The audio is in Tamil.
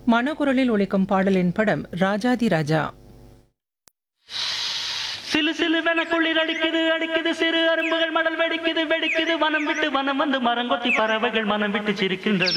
மனக்குரலில் ஒலிக்கும் பாடலின் படம் ராஜாதி ராஜா. சிலு சிலுவென குளிர் அடிக்குது அடிக்குது, சிறு அரும்புகள் மடல் வெடிக்குது வெடிக்குது, வனம் விட்டு வனம் வந்து மரங்கொத்தி பறவைகள் மனம் விட்டு சிரிக்கின்றது.